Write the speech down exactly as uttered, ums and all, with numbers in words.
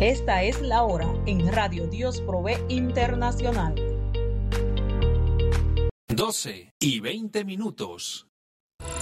Esta es la hora en Radio Dios Provee Internacional. doce y veinte minutos.